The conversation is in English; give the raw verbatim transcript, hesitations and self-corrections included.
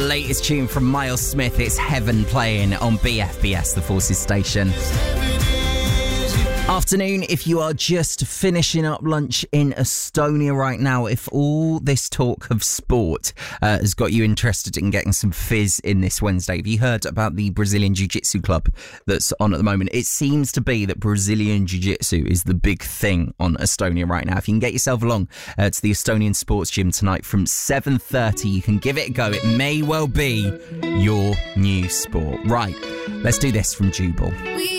latest tune from Miles Smith. It's Heaven playing on B F B S, the Forces station. Afternoon, if you are just finishing up lunch in Estonia right now, if all this talk of sport uh, has got you interested in getting some fizz in this Wednesday, have you heard about the Brazilian Jiu-Jitsu club that's on at the moment? It seems to be that Brazilian Jiu-Jitsu is the big thing on Estonia right now. If you can get yourself along uh, to the Estonian Sports Gym tonight from seven thirty, you can give it a go. It may well be your new sport. Right, let's do this from Jubal. We